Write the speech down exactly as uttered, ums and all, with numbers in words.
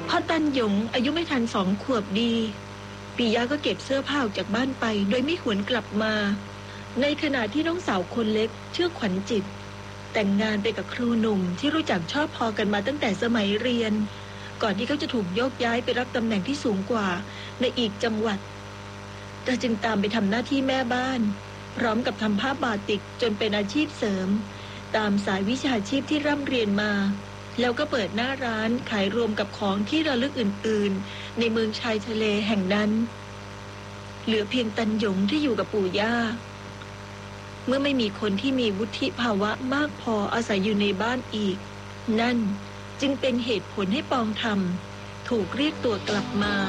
พอตันหยงอายุไม่ทันสองขวบดีปิยะก็เก็บเสื้อผ้าออกจากบ้านไปโดยไม่หวนกลับมาในขณะที่น้องสาวคนเล็กชื่อขวัญจิตแต่งงานไปกับครูหนุ่มที่รู้จักชอบพอกันมาตั้งแต่สมัยเรียนก่อนที่เขาจะถูกโยกย้ายไปรับตำแหน่งที่สูงกว่าในอีกจังหวัดเธอจึงตามไปทำหน้าที่แม่บ้านพร้อมกับทำผ้าบาติกจนเป็นอาชีพเสริมตามสายวิชาชีพที่ร่ำเรียนมาแล้วก็เปิดหน้าร้านขายรวมกับของที่ระลึกอื่นๆในเมืองชายทะเลแห่งนั้นเหลือเพียงตันหยงที่อยู่กับปู่ย่าเมื่อไม่มีคนที่มีวุฒิภาวะมากพออาศัยอยู่ในบ้านอีกนั่นจึงเป็นเหตุผลให้ปองธรรมถูกเรียกตัวกลับมา